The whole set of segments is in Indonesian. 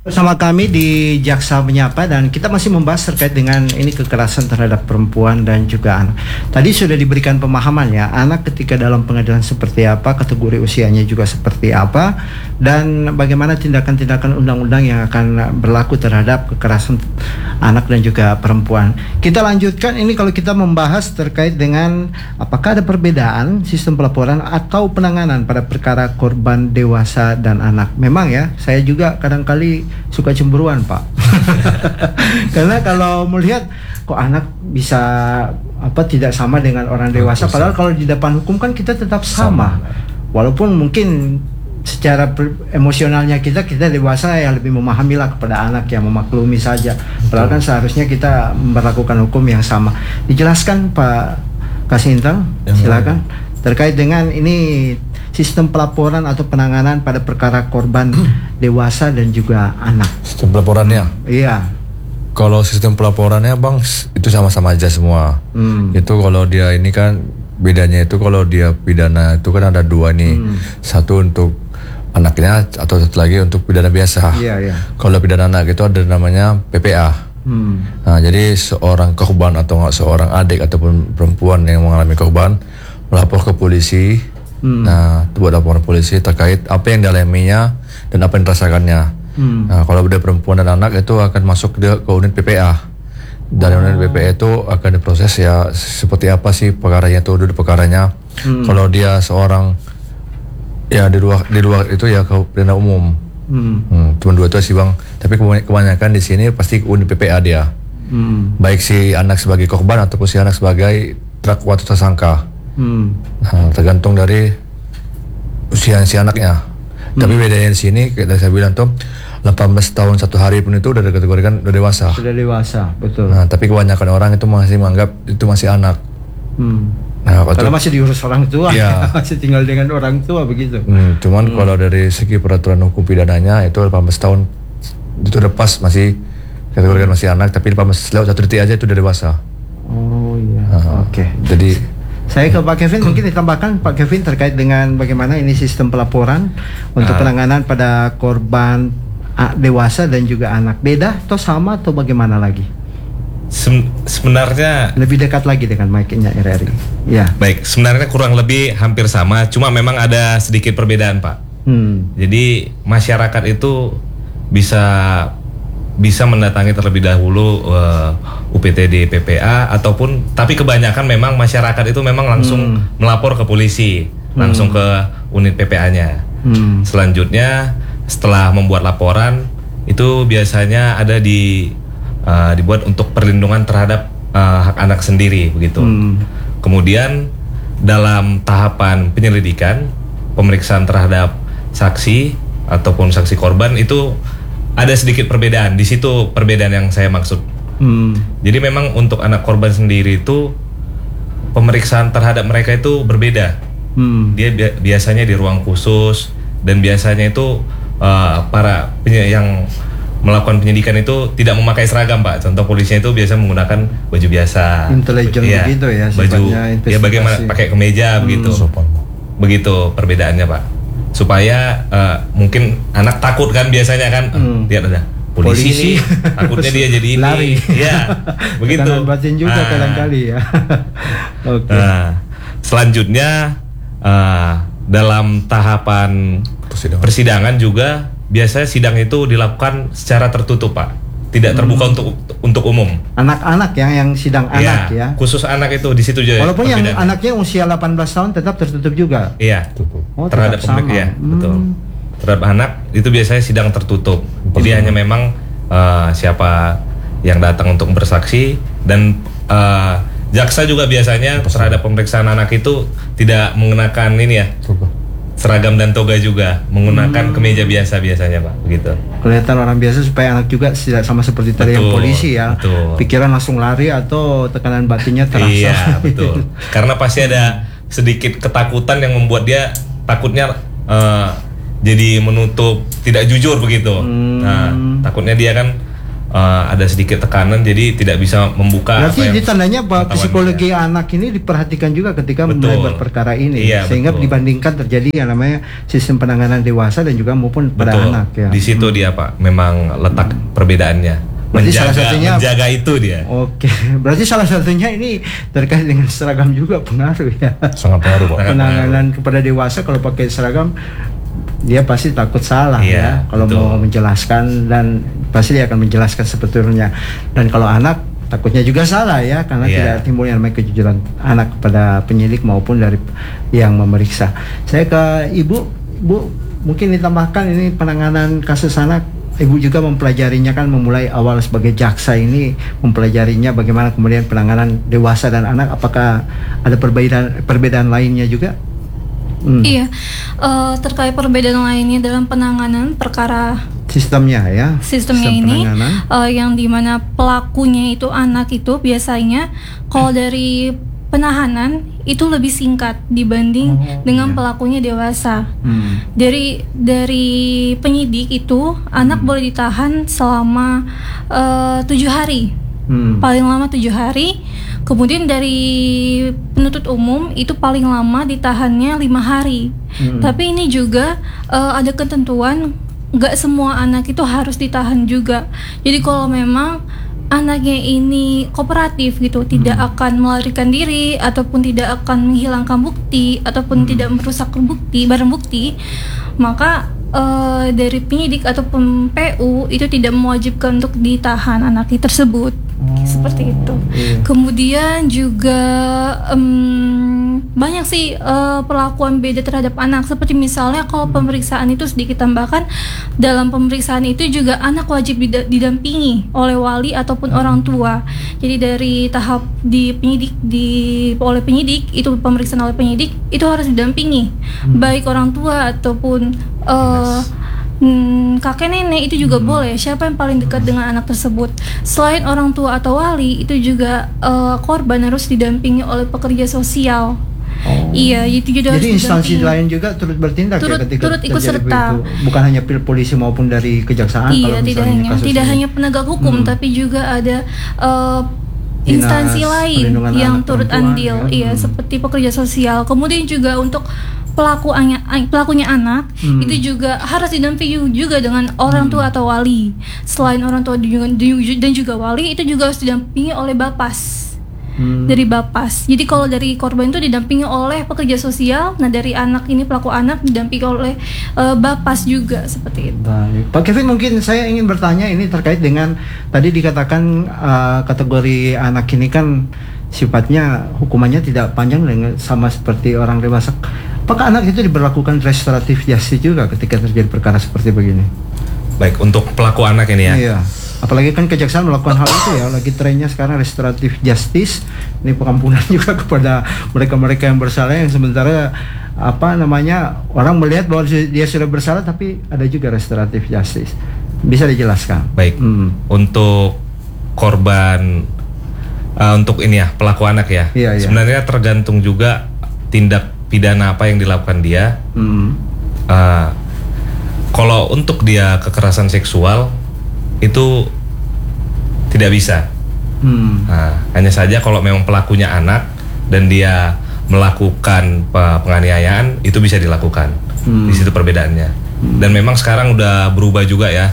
Bersama kami di Jaksa Menyapa dan kita masih membahas terkait dengan ini kekerasan terhadap perempuan dan juga anak. Tadi sudah diberikan pemahaman ya, anak ketika dalam pengadilan seperti apa, kategori usianya juga seperti apa, dan bagaimana tindakan-tindakan undang-undang yang akan berlaku terhadap kekerasan anak dan juga perempuan. Kita lanjutkan ini kalau kita membahas terkait dengan apakah ada perbedaan sistem pelaporan atau penanganan pada perkara korban dewasa dan anak. Memang ya, saya juga kadang-kali suka cemburuan Pak. Karena kalau melihat kok anak bisa tidak sama dengan orang dewasa, padahal kalau di depan hukum kan kita tetap sama. Walaupun mungkin secara emosionalnya kita dewasa yang lebih memahami lah kepada anak, yang memaklumi saja. Padahal kan seharusnya kita memperlakukan hukum yang sama. Dijelaskan Pak Kasintal, silakan. Terkait dengan ini sistem pelaporan atau penanganan pada perkara korban dewasa dan juga anak. Sistem pelaporannya? Iya. Kalau sistem pelaporannya Bang, itu sama-sama aja semua. Itu kalau dia ini kan bedanya itu kalau dia pidana itu kan ada dua nih. Satu untuk anaknya atau satu lagi untuk pidana biasa. Iya. Kalau pidana anak itu ada namanya PPA. Nah, jadi seorang korban atau seorang adik ataupun perempuan yang mengalami korban melapor ke polisi. Nah, buat laporan polisi terkait apa yang dialaminya dan apa yang dirasakannya. Nah, kalau udah perempuan dan anak itu akan masuk ke unit PPA. Dari unit PPA itu akan diproses ya seperti apa sih perkaranya itu, duduk perkaranya. Kalau dia seorang ya di luar itu ya ke pidana umum. Cuma dua itu sih Bang. Tapi kebanyakan di sini pasti unit PPA dia. Baik si anak sebagai korban ataupun si anak sebagai terdakwa atau tersangka. Nah, tergantung dari usia si anaknya. Tapi bedanya di sini kayak saya bilang tuh 18 tahun 1 hari pun itu udah dikategorikan udah dewasa. Sudah dewasa, betul. Nah, tapi kebanyakan orang itu masih menganggap itu masih anak. Nah, karena masih diurus orang tua, ya. Masih tinggal dengan orang tua begitu. Cuman kalau dari segi peraturan hukum pidananya itu 18 tahun itu udah pas, masih kategorikan masih anak, tapi 18 lewat 1 detik aja itu udah dewasa. Oh iya. Oke. Jadi saya ke Pak Kevin, mungkin ditambahkan Pak Kevin terkait dengan bagaimana ini sistem pelaporan untuk penanganan pada korban dewasa dan juga anak. Beda atau sama atau bagaimana lagi? Sebenarnya lebih dekat lagi dengan mic-nya RRI. Ya. Baik, sebenarnya kurang lebih hampir sama, cuma memang ada sedikit perbedaan Pak. Jadi masyarakat itu bisa mendatangi terlebih dahulu UPTD PPA ataupun, tapi kebanyakan memang masyarakat itu memang langsung melapor ke polisi, langsung ke unit PPA-nya. Selanjutnya setelah membuat laporan itu biasanya ada dibuat untuk perlindungan terhadap hak anak sendiri begitu. Kemudian dalam tahapan penyelidikan, pemeriksaan terhadap saksi ataupun saksi korban itu ada sedikit perbedaan. Di situ perbedaan yang saya maksud. Jadi memang untuk anak korban sendiri itu pemeriksaan terhadap mereka itu berbeda. Dia biasanya di ruang khusus, dan biasanya itu para yang melakukan penyidikan itu tidak memakai seragam Pak. Contoh polisinya itu biasa menggunakan baju biasa. Intelijen begitu ya. Baju ya bagaimana pakai kemeja begitu. Begitu perbedaannya Pak. Supaya mungkin anak takut kan biasanya kan, lihat ada polisi nih, takutnya dia jadi ini. Lari. Ya, begitu. Tekanan batin juga kadang-kali ya. Oke. Nah, selanjutnya dalam tahapan persidangan juga biasanya sidang itu dilakukan secara tertutup Pak. Tidak terbuka untuk umum. Anak-anak yang sidang anak ya. Khusus anak itu di situ juga. Walaupun yang anaknya usia 18 tahun tetap tertutup juga. Iya. Terhadap publik ya, betul. Terhadap anak itu biasanya sidang tertutup. Jadi hanya memang siapa yang datang untuk bersaksi, dan jaksa juga biasanya terhadap pemeriksaan anak itu tidak mengenakan ini ya, seragam dan toga juga, menggunakan kemeja biasa biasanya Pak, begitu. Kelihatan orang biasa supaya anak juga tidak sama seperti tadi yang polisi ya. Pikiran langsung lari atau tekanan batinnya terasa. Iya, betul. Karena pasti ada sedikit ketakutan yang membuat dia takutnya jadi menutup, tidak jujur begitu. Nah, takutnya dia kan ada sedikit tekanan, jadi tidak bisa membuka. Berarti ini tandanya bahwa psikologi anak ini diperhatikan juga ketika mulai berperkara ini, sehingga dibandingkan terjadi yang namanya sistem penanganan dewasa dan juga maupun pada anak. Ya. Di situ dia Pak, memang letak perbedaannya. Berarti salah satunya menjaga itu dia. Oke, berarti salah satunya ini terkait dengan seragam juga pengaruh ya. Sangat pengaruh Pak. Penanganan kepada dewasa kalau pakai seragam, dia pasti takut salah ya kalau mau menjelaskan, dan pasti dia akan menjelaskan sebetulnya. Dan kalau anak takutnya juga salah ya, karena tidak timbul yang namanya kejujuran anak kepada penyidik maupun dari yang memeriksa. Saya ke Ibu, mungkin ditambahkan ini penanganan kasus anak. Ibu juga mempelajarinya kan, memulai awal sebagai jaksa ini mempelajarinya bagaimana kemudian penanganan dewasa dan anak. Apakah ada perbedaan lainnya juga? Iya, terkait perbedaan lainnya dalam penanganan perkara sistemnya ini, yang dimana pelakunya itu anak itu biasanya kalau dari penahanan itu lebih singkat dibanding dengan pelakunya dewasa. Dari penyidik itu anak boleh ditahan selama 7 hari, paling lama 7 hari. Kemudian dari penuntut umum itu paling lama ditahannya 5 hari. Tapi ini juga ada ketentuan, nggak semua anak itu harus ditahan juga. Jadi kalau memang anaknya ini kooperatif gitu, tidak akan melarikan diri ataupun tidak akan menghilangkan bukti ataupun tidak merusak barang bukti, maka dari penyidik ataupun PU itu tidak mewajibkan untuk ditahan anak tersebut. Seperti itu. Kemudian juga banyak sih perlakuan beda terhadap anak. Seperti misalnya kalau pemeriksaan itu sedikit tambahkan, dalam pemeriksaan itu juga anak wajib didampingi oleh wali ataupun orang tua. Jadi dari tahap oleh penyidik itu, pemeriksaan oleh penyidik itu harus didampingi baik orang tua ataupun kakek nenek itu juga boleh. Siapa yang paling dekat dengan anak tersebut selain orang tua atau wali, itu juga korban harus didampingi oleh pekerja sosial. Iya, itu juga. Jadi instansi lain juga turut bertindak ketika turut ikut serta. Bukan hanya polisi maupun dari kejaksaan. Iya, tidak hanya penegak hukum, tapi juga ada instansi lain yang turut andil. Iya, seperti pekerja sosial. Kemudian juga untuk pelakunya anak itu juga harus didampingi juga dengan orang tua atau wali. Selain orang tua dan juga wali, itu juga harus didampingi oleh Bapas. Dari Bapas. Jadi kalau dari korban itu didampingi oleh pekerja sosial, nah dari anak ini, pelaku anak, didampingi oleh Bapas juga, seperti itu. Baik. Pak Kevin, mungkin saya ingin bertanya ini terkait dengan tadi dikatakan kategori anak ini kan sifatnya hukumannya tidak panjang dengan sama seperti orang dewasa. Apakah anak itu diberlakukan restoratif justice juga ketika terjadi perkara seperti begini? Baik, untuk pelaku anak ini ya. Iya. Apalagi kan kejaksaan melakukan hal itu ya, lagi trennya sekarang restoratif justice. Ini pengampunan juga kepada mereka-mereka yang bersalah, yang sementara orang melihat bahwa dia sudah bersalah, tapi ada juga restoratif justice. Bisa dijelaskan? Baik. Untuk korban, untuk ini ya, pelaku anak ya. Iya. Sebenarnya tergantung juga tindak pidana apa yang dilakukan dia. Kalau untuk dia kekerasan seksual itu tidak bisa. Hanya saja kalau memang pelakunya anak dan dia melakukan penganiayaan, itu bisa dilakukan. Di situ perbedaannya. Dan memang sekarang udah berubah juga ya,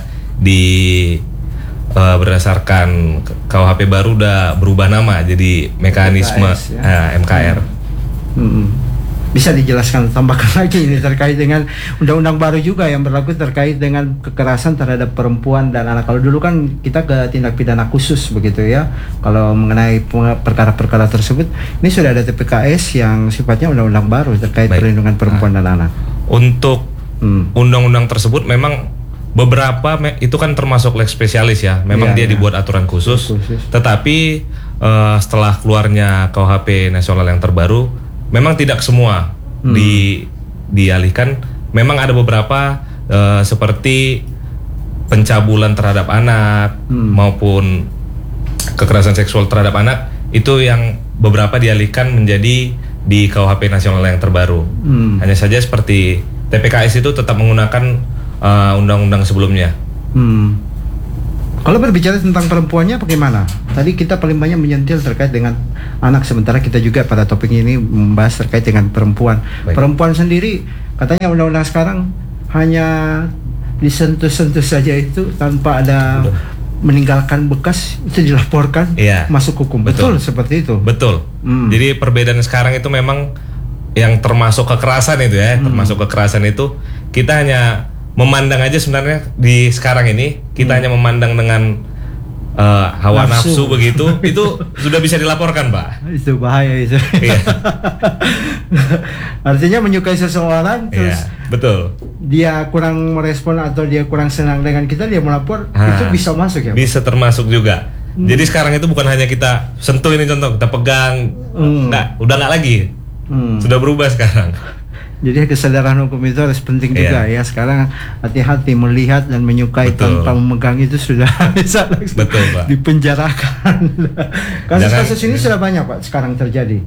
berdasarkan KUHP baru udah berubah nama jadi mekanisme MKS, ya? MKR. Bisa dijelaskan, tambahkan lagi ini terkait dengan undang-undang baru juga yang berlaku terkait dengan kekerasan terhadap perempuan dan anak. Kalau dulu kan kita ke tindak pidana khusus begitu ya, kalau mengenai perkara-perkara tersebut. Ini sudah ada TPKS yang sifatnya undang-undang baru terkait perlindungan perempuan dan anak. Untuk undang-undang tersebut memang beberapa itu kan termasuk lex spesialis ya, memang dia dibuat aturan khusus. Tetapi setelah keluarnya KUHP nasional yang terbaru, memang tidak semua dialihkan. Memang ada beberapa seperti pencabulan terhadap anak maupun kekerasan seksual terhadap anak, itu yang beberapa dialihkan menjadi di KUHP nasional yang terbaru. Hanya saja seperti TPKS itu tetap menggunakan undang-undang sebelumnya. Kalau berbicara tentang perempuannya bagaimana? Tadi kita paling banyak menyentil terkait dengan anak, sementara kita juga pada topik ini membahas terkait dengan perempuan. Baik. Perempuan sendiri, katanya undang-undang sekarang hanya disentuh-sentuh saja itu tanpa ada meninggalkan bekas, itu dilaporkan, Iya. masuk hukum. Betul seperti itu. Betul. Jadi perbedaan sekarang itu memang yang termasuk kekerasan itu ya, termasuk kekerasan itu kita hanya memandang aja sebenarnya di sekarang ini kita hanya memandang dengan hawa nafsu begitu, itu sudah bisa dilaporkan, Pak. Itu bahaya itu. Iya. Artinya menyukai seseorang terus betul. dia kurang merespon atau dia kurang senang dengan kita, dia melapor, itu bisa masuk ya, Pak? Bisa termasuk juga. Jadi sekarang itu bukan hanya kita sentuh, ini contoh kita pegang, udah nggak lagi, sudah berubah sekarang. Jadi kesadaran hukum itu harus penting juga ya. Sekarang hati-hati melihat dan menyukai tanpa memegang itu sudah bisa langsung dipenjarakan. Kasus-kasus ini sudah banyak, Pak, sekarang terjadi.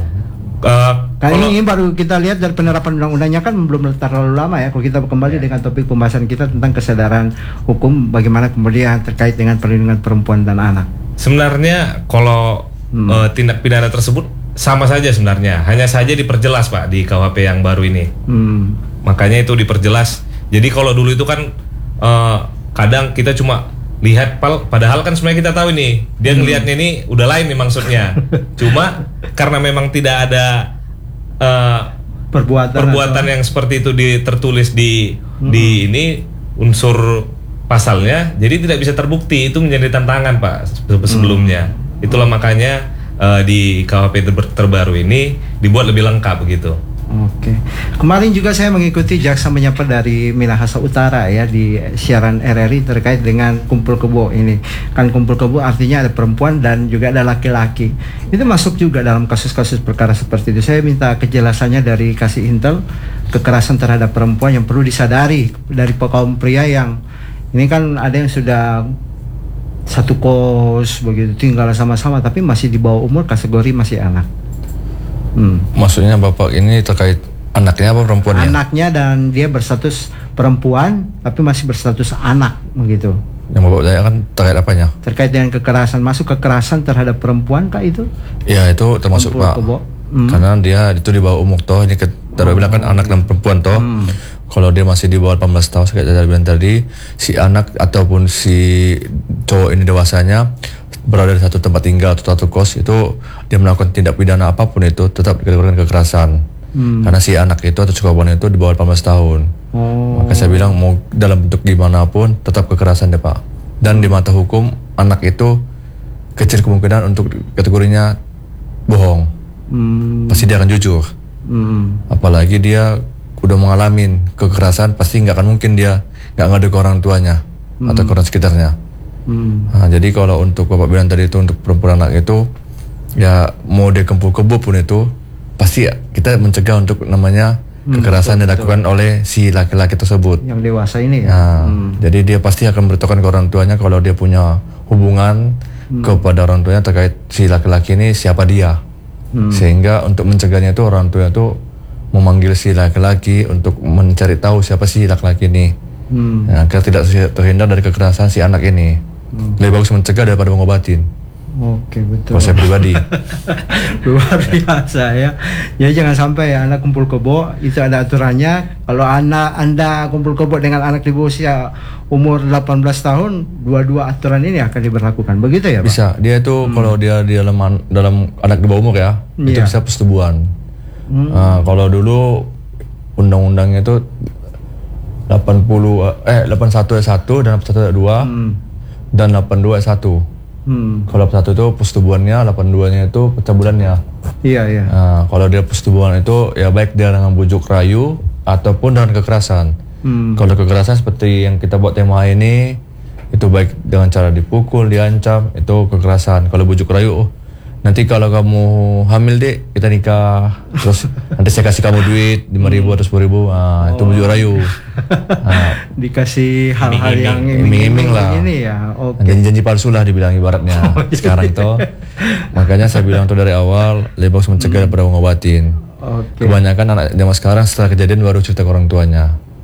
Kali ini baru kita lihat dari penerapan undang-undangnya kan belum terlalu lama ya. Kalau kita kembali dengan topik pembahasan kita tentang kesadaran hukum, bagaimana kemudian terkait dengan perlindungan perempuan dan anak. Sebenarnya kalau tindak pidana tersebut sama saja sebenarnya, hanya saja diperjelas, Pak, di KUHP yang baru ini. Makanya itu diperjelas. Jadi kalau dulu itu kan kadang kita cuma lihat, padahal kan sebenarnya kita tahu ini dia ngelihatnya ini udah lain nih maksudnya. Cuma karena memang tidak ada perbuatan yang seperti itu tertulis di ini unsur pasalnya, jadi tidak bisa terbukti. Itu menjadi tantangan, Pak, sebelumnya. Itulah makanya di KUHP terbaru ini dibuat lebih lengkap begitu. Oke. Kemarin juga saya mengikuti Jaksa Menyapa dari Minahasa Utara ya di siaran RRI terkait dengan kumpul kebo ini. Kan kumpul kebo artinya ada perempuan dan juga ada laki-laki. Itu masuk juga dalam kasus-kasus perkara seperti itu. Saya minta kejelasannya dari Kasih Intel, kekerasan terhadap perempuan yang perlu disadari dari kaum pria yang ini kan ada yang sudah satu kos begitu tinggal sama-sama tapi masih di bawah umur, kategori masih anak. Maksudnya Bapak ini terkait anaknya apa perempuannya? Anaknya, dan dia berstatus perempuan tapi masih berstatus anak begitu. Yang Bapak tanya kan terkait apanya? Terkait dengan kekerasan, masuk kekerasan terhadap perempuan kah itu? Ya itu termasuk, Pak. Karena dia itu di bawah umur toh, ini bilang kan anak dan perempuan toh. Kalau dia masih di bawah 18 tahun, seperti saya bilang tadi, si anak ataupun si cowok ini dewasanya berada di satu tempat tinggal atau satu kos, itu dia melakukan tindak pidana apapun itu tetap dikategorikan kekerasan. Karena si anak itu atau perempuan itu di bawah 18 tahun. Maka saya bilang mau dalam bentuk gimana pun tetap kekerasan deh, Pak. Dan di mata hukum anak itu kecil kemungkinan untuk kategorinya bohong. Pasti dia akan jujur. Apalagi dia udah mengalami kekerasan, pasti nggak akan mungkin dia nggak ngadu ke orang tuanya atau ke orang sekitarnya. Nah, jadi kalau untuk Bapak bilang tadi itu untuk perempuan anak itu, ya mau dia kumpul kebo pun itu pasti kita mencegah untuk namanya kekerasan yang dilakukan oleh si laki-laki tersebut. Yang dewasa ini ya. Nah, jadi dia pasti akan beritahukan ke orang tuanya kalau dia punya hubungan kepada orang tuanya terkait si laki-laki ini siapa dia. Sehingga untuk mencegahnya itu orang tua itu memanggil si laki-laki untuk mencari tahu siapa si laki-laki ini, agar tidak terhindar dari kekerasan si anak ini. Lebih bagus mencegah daripada mengobatin. Oke, betul. Kalau saya pribadi. Luar biasa ya. Ya jangan sampai ya anak kumpul kebo, itu ada aturannya. Kalau Anda kumpul kebo dengan anak di bawah usia umur 18 tahun, dua-dua aturan ini akan diberlakukan. Begitu ya, Pak? Bisa. Dia itu kalau dia di dalam anak di bawah umur ya, itu bisa persetubuhan. Kalau dulu undang-undangnya itu 81 ayat 1 dan 81 ayat 2 dan 82 ayat 1. Kalau 81 itu persetubuhannya, 82-nya itu pencabulannya. Iya, iya. Kalau dia persetubuhan itu ya baik dia dengan bujuk rayu ataupun dengan kekerasan. Kalau kekerasan seperti yang kita buat tema ini, itu baik dengan cara dipukul, diancam, itu kekerasan. Kalau bujuk rayu, nanti kalau kamu hamil dek, kita nikah, terus nanti saya kasih kamu duit 5.000 atau 10.000, itu bujuk rayu. Dikasih hal-hal yang iming-iming lah. Ini ya, oke. Janji-janji palsu lah dibilang ibaratnya. Sekarang itu, makanya saya bilang tuh dari awal, lebih bagus mencegah daripada mengobatin. Kebanyakan anak zaman sekarang setelah kejadian baru cerita ke orang tuanya.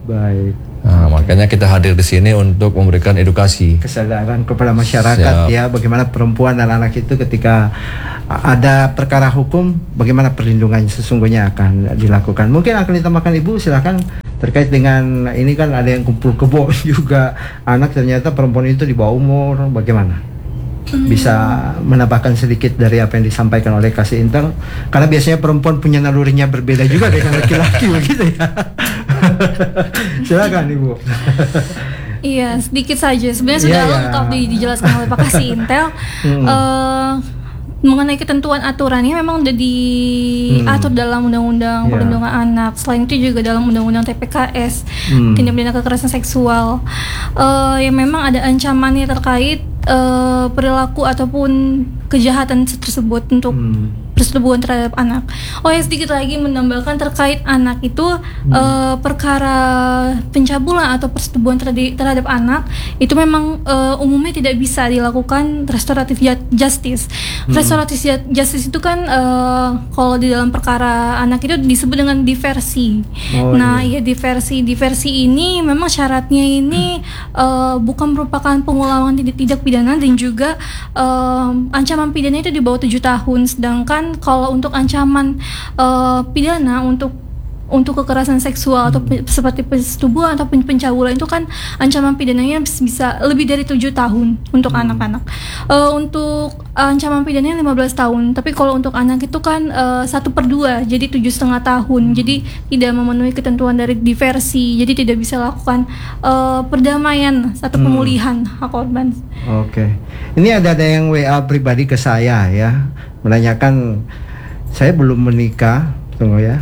Baik. Nah, makanya kita hadir di sini untuk memberikan edukasi, Kesadaran kepada masyarakat. Siap. Ya, bagaimana perempuan dan anak itu ketika ada perkara hukum, bagaimana perlindungannya sesungguhnya akan dilakukan. Mungkin akan ditambahkan Ibu, silakan terkait dengan ini kan ada yang kumpul kebo juga anak, ternyata perempuan itu di bawah umur, bagaimana? Bisa menambahkan sedikit dari apa yang disampaikan oleh Kasih Intel, karena biasanya perempuan punya nalurinya berbeda juga dengan laki-laki begitu ya. Silakan Ibu. Iya, sedikit saja. Sebenarnya sudah lengkap dijelaskan oleh Pak Kasih Intel. Mengenai ketentuan aturannya memang sudah diatur dalam Undang-Undang Perlindungan Anak. Selain itu juga dalam Undang-Undang TPKS, tindak pidana kekerasan seksual, yang memang ada ancamannya terkait perilaku ataupun kejahatan tersebut untuk persetubuhan terhadap anak. Oh ya, sedikit lagi menambahkan terkait anak itu perkara pencabulan atau persetubuhan terhadap anak itu memang umumnya tidak bisa dilakukan restoratif justice. Restoratif justice itu kan kalau di dalam perkara anak itu disebut dengan diversi. Iya diversi ini memang syaratnya ini bukan merupakan pengulangan tindak pidana dan juga ancaman pidana itu di bawah 7 tahun, sedangkan kalau untuk ancaman pidana untuk kekerasan seksual atau seperti persetubuhan atau pencabulan itu kan ancaman pidananya bisa lebih dari 7 tahun untuk anak-anak. Untuk ancaman pidananya 15 tahun, tapi kalau untuk anak itu kan 1/2, jadi 7,5 tahun. Jadi tidak memenuhi ketentuan dari diversi, jadi tidak bisa lakukan perdamaian atau pemulihan hak korban. Oke. Ini ada yang WA pribadi ke saya ya, menanyakan saya belum menikah. Tunggu ya.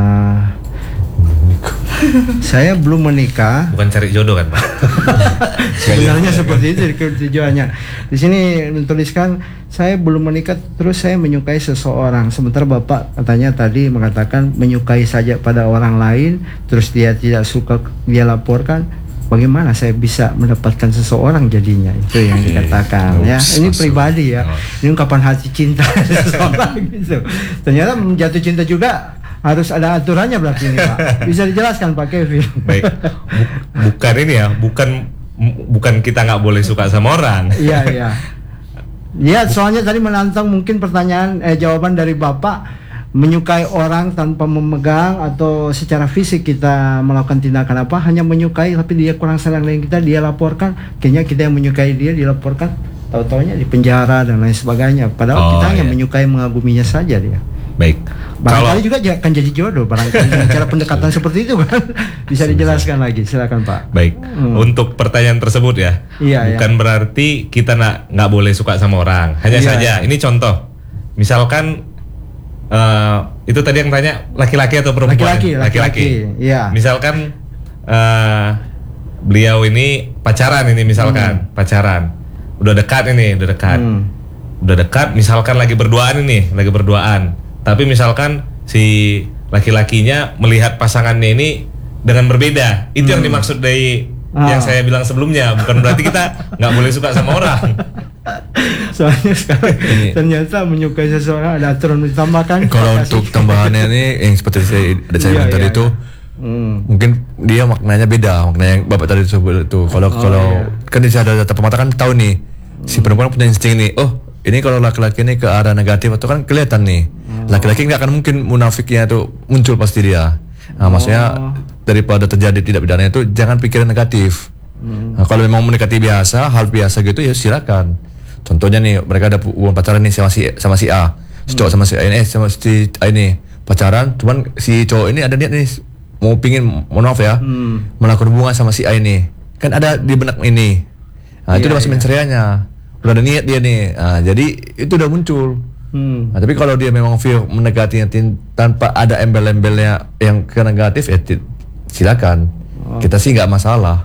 Saya belum menikah. Bukan cari jodoh kan, Pak? Sebenarnya seperti itu tujuannya. Di sini menuliskan saya belum menikah, terus saya menyukai seseorang. Sementara Bapak katanya tadi mengatakan menyukai saja pada orang lain, terus dia tidak suka, dia laporkan. Bagaimana saya bisa mendapatkan seseorang jadinya? Itu yang dikatakan ya. Ini pribadi ya. Ini ungkapan hati cinta seseorang gitu. Ternyata jatuh cinta juga harus ada aturannya berarti ini, Pak. Bisa dijelaskan Pak Kevin? Baik. Bukan ini ya, bukan kita nggak boleh suka sama orang. Iya. Ya, soalnya tadi menantang mungkin pertanyaan jawaban dari Bapak, menyukai orang tanpa memegang atau secara fisik kita melakukan tindakan apa, hanya menyukai tapi dia kurang sayang dengan kita, dia laporkan, kayaknya kita yang menyukai dia dilaporkan, tahu-taunya di penjara dan lain sebagainya, padahal kita hanya menyukai mengaguminya saja dia. Baik. Barangkali juga akan jadi jodoh barangkali dengan cara pendekatan seperti itu kan. Bisa dijelaskan lagi, silakan Pak. Baik. Untuk pertanyaan tersebut ya, bukan berarti kita nggak boleh suka sama orang. Hanya saja ini contoh. Misalkan itu tadi yang tanya laki-laki atau perempuan? Laki-laki. Iya. Misalkan beliau ini pacaran ini misalkan, pacaran. Udah dekat. Udah dekat, misalkan lagi berduaan. Tapi misalkan si laki-lakinya melihat pasangannya ini dengan berbeda. Itu yang dimaksud dari yang saya bilang sebelumnya. Bukan berarti kita nggak boleh suka sama orang. Soalnya sekarang ternyata menyukai seseorang ada aturan ditambahkan. Kalau untuk tambahannya ini yang seperti saya bilang tadi itu mungkin dia maknanya beda, makna yang Bapak tadi sebut itu. Kalau kan di ada tatap mata kan tahu nih si perempuan punya insting nih. Oh, ini kalau laki-laki ini ke arah negatif atau kan kelihatan nih. Laki-laki nggak akan mungkin munafiknya itu muncul pasti dia. Nah, maksudnya daripada terjadi tidak pidana itu jangan pikiran negatif. Nah, kalau memang mendekati biasa, hal biasa gitu ya silakan. Contohnya nih mereka ada hubungan pacaran nih sama si A, si cowok sama si A ini sama si A ini pacaran, cuman si cowok ini ada niat nih mau pingin, mohon maaf ya, melakukan hubungan sama si A ini, kan ada di benak ini. Nah, itu udah masuk mencerainya, udah ada niat dia nih. Nah, jadi itu udah muncul. Nah, tapi kalau dia memang feel mendekatinya tanpa ada embel-embelnya yang ke negatif, silakan. Kita sih nggak masalah.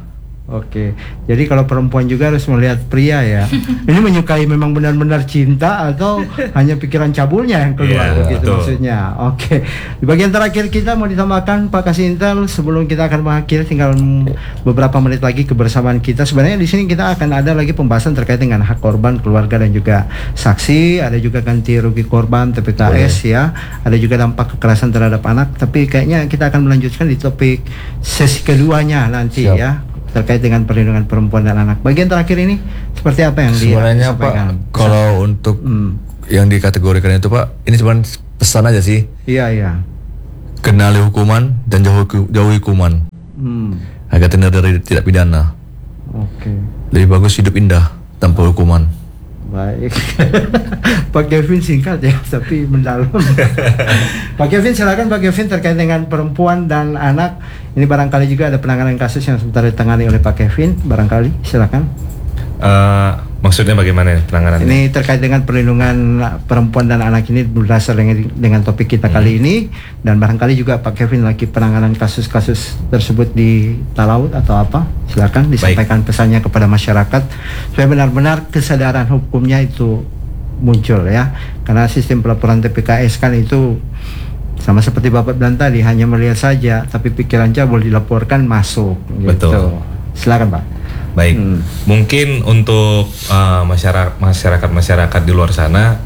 Oke, jadi kalau perempuan juga harus melihat pria ya. Ini menyukai memang benar-benar cinta atau hanya pikiran cabulnya yang keluar, begitu maksudnya. Oke, di bagian terakhir kita mau ditambahkan Pak Kasih Intel sebelum kita akan mengakhiri, tinggal beberapa menit lagi kebersamaan kita. Sebenarnya di sini kita akan ada lagi pembahasan terkait dengan hak korban, keluarga dan juga saksi. Ada juga ganti rugi korban TPKS ya. Ada juga dampak kekerasan terhadap anak. Tapi kayaknya kita akan melanjutkan di topik sesi keduanya nanti. Siap. Ya. Terkait dengan perlindungan perempuan dan anak. Bagian terakhir ini seperti apa yang sebenarnya Pak, kalau untuk yang dikategorikan itu Pak, ini cuma pesan aja sih. Iya. Kenali hukuman dan jauhi hukuman. Agar terhindar dari tidak pidana. Oke. Lebih bagus hidup indah tanpa hukuman. Baik. Pak Kevin singkat ya, tapi mendalam. Pak Kevin, silakan Pak Kevin terkait dengan perempuan dan anak. Ini barangkali juga ada penanganan kasus yang sebentar ditangani oleh Pak Kevin. Barangkali, silakan. Maksudnya bagaimana penanganan? Ini terkait dengan perlindungan perempuan dan anak ini berdasar dengan topik kita kali ini, dan barangkali juga Pak Kevin lagi penanganan kasus-kasus tersebut di Talaut atau apa, silakan disampaikan pesannya kepada masyarakat supaya benar-benar kesadaran hukumnya itu muncul ya, karena sistem pelaporan TPKS kan itu sama seperti Bapak bilang tadi, hanya melihat saja tapi pikiran cabul dilaporkan masuk gitu. Betul. Silakan Pak. Baik, mungkin untuk masyarakat di luar sana,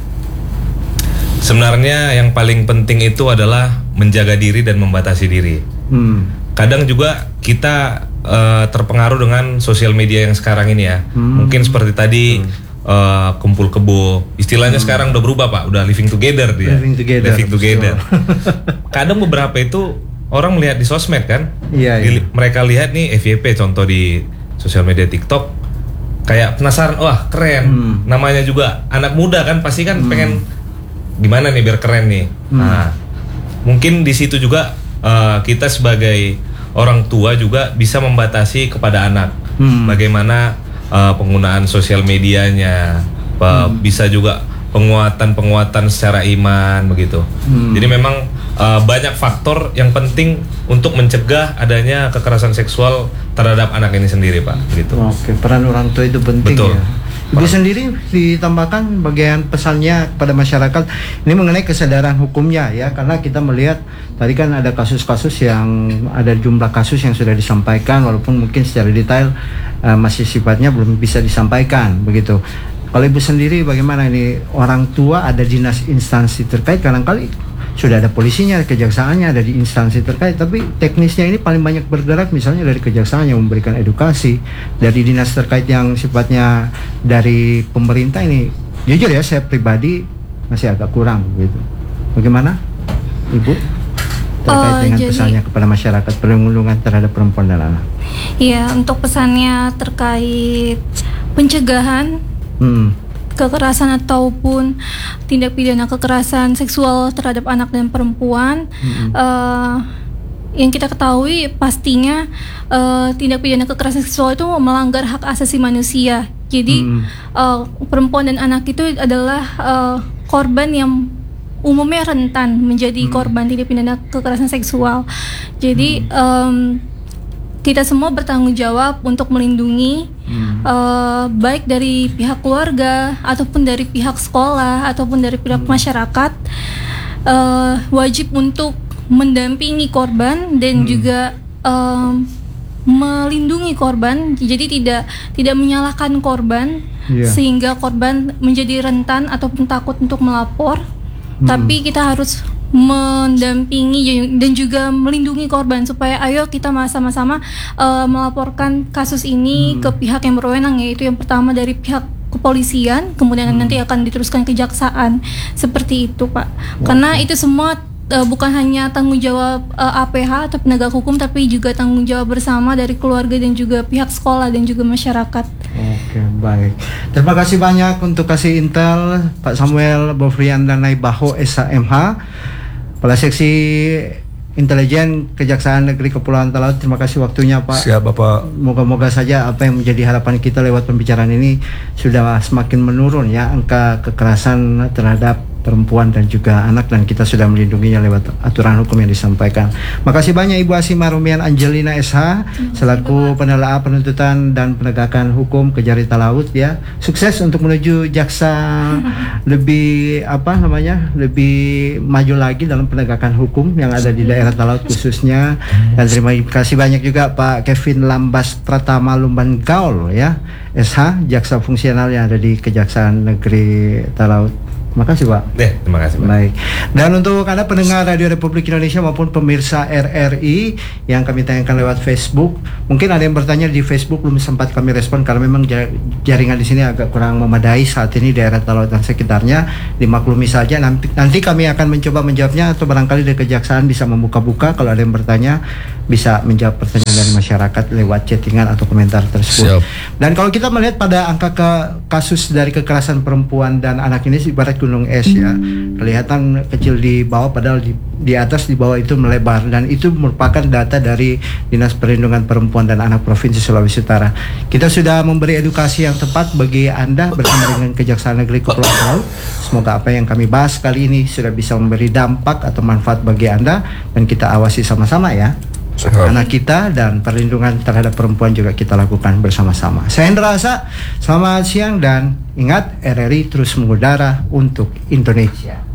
sebenarnya yang paling penting itu adalah menjaga diri dan membatasi diri. Kadang juga kita terpengaruh dengan sosial media yang sekarang ini ya. Mungkin seperti tadi kumpul kebo, istilahnya sekarang udah berubah Pak, udah living together dia. Living together. Kadang beberapa itu orang melihat di sosmed kan, mereka lihat nih FYP contoh di sosial media TikTok, kayak penasaran, wah keren, namanya juga anak muda kan, pasti kan pengen gimana nih biar keren nih. Nah, mungkin di situ juga kita sebagai orang tua juga bisa membatasi kepada anak, bagaimana penggunaan sosial medianya, bisa juga penguatan secara iman begitu. Jadi memang banyak faktor yang penting untuk mencegah adanya kekerasan seksual terhadap anak ini sendiri Pak. Gitu. Oke, peran orang tua itu penting. Betul. Ya. Ibu sendiri ditambahkan bagian pesannya kepada masyarakat ini mengenai kesadaran hukumnya ya, karena kita melihat tadi kan ada kasus-kasus yang ada jumlah kasus yang sudah disampaikan walaupun mungkin secara detail masih sifatnya belum bisa disampaikan begitu. Kalau Ibu sendiri bagaimana ini, orang tua ada dinas instansi terkait, kadang-kali sudah ada polisinya, kejaksaannya ada di instansi terkait, tapi teknisnya ini paling banyak bergerak misalnya dari kejaksaan yang memberikan edukasi, dari dinas terkait yang sifatnya dari pemerintah ini. Jujur ya, saya pribadi masih agak kurang gitu. Bagaimana Ibu terkait dengan pesannya kepada masyarakat perlindungan terhadap perempuan dan anak? Iya, untuk pesannya terkait pencegahan kekerasan ataupun tindak pidana kekerasan seksual terhadap anak dan perempuan, yang kita ketahui pastinya tindak pidana kekerasan seksual itu melanggar hak asasi manusia. Jadi perempuan dan anak itu adalah korban yang umumnya rentan menjadi korban tindak pidana kekerasan seksual. Jadi kita semua bertanggung jawab untuk melindungi baik dari pihak keluarga ataupun dari pihak sekolah ataupun dari pihak masyarakat, wajib untuk mendampingi korban dan juga melindungi korban. Jadi tidak menyalahkan korban sehingga korban menjadi rentan ataupun takut untuk melapor, tapi kita harus mendampingi dan juga melindungi korban supaya ayo kita sama-sama melaporkan kasus ini ke pihak yang berwenang, yaitu yang pertama dari pihak kepolisian, kemudian nanti akan diteruskan kejaksaan, seperti itu Pak. Karena itu semua bukan hanya tanggung jawab APH atau penegak hukum, tapi juga tanggung jawab bersama dari keluarga dan juga pihak sekolah dan juga masyarakat. Oke, baik. Terima kasih banyak untuk kasih intel Pak Samuel Bofrian dan Naibaho SHMH, Kepala Seksi Intelijen Kejaksaan Negeri Kepulauan Talaut. Terima kasih waktunya Pak. Siap Bapak. Moga-moga saja apa yang menjadi harapan kita lewat pembicaraan ini sudah semakin menurun ya, angka kekerasan terhadap perempuan dan juga anak, dan kita sudah melindunginya lewat aturan hukum yang disampaikan. Makasih banyak Ibu Asima Rumian Angelina SH selaku penelaah penuntutan dan penegakan hukum Kejari Talaut ya. Sukses untuk menuju jaksa lebih lebih maju lagi dalam penegakan hukum yang ada di daerah Talaut khususnya. Dan terima kasih banyak juga Pak Kevin Lambas Pratama Lumban Gaul ya, SH jaksa fungsional yang ada di Kejaksaan Negeri Talaut. Terima kasih Pak. Terima kasih Pak. Baik. Dan untuk Anda pendengar Radio Republik Indonesia maupun pemirsa RRI yang kami tayangkan lewat Facebook, mungkin ada yang bertanya di Facebook belum sempat kami respon karena memang jaringan di sini agak kurang memadai saat ini daerah Talaut dan sekitarnya. Dimaklumi saja, nanti kami akan mencoba menjawabnya, atau barangkali dari Kejaksaan bisa membuka-buka kalau ada yang bertanya, bisa menjawab pertanyaan dari masyarakat lewat chattingan atau komentar tersebut. Siap. Dan kalau kita melihat pada angka kasus dari kekerasan perempuan dan anak ini ibarat gunung es ya, kelihatan kecil di bawah padahal di atas, di bawah itu melebar, dan itu merupakan data dari Dinas Perlindungan Perempuan dan Anak Provinsi Sulawesi Utara. Kita sudah memberi edukasi yang tepat bagi Anda bersama dengan Kejaksaan Negeri Kepulauan Talaut. Semoga apa yang kami bahas kali ini sudah bisa memberi dampak atau manfaat bagi Anda, dan kita awasi sama-sama ya. Anak kita dan perlindungan terhadap perempuan juga kita lakukan bersama-sama. Saya Hendra Asa, selamat siang dan ingat RRI terus mengudara untuk Indonesia.